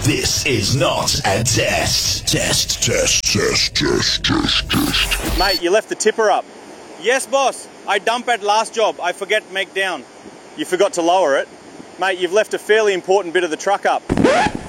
This is not a test. Test. Mate, you left the tipper up. Yes, boss. I dump at last job. I forget make down. You forgot to lower it. Mate, you've left a fairly important bit of the truck up.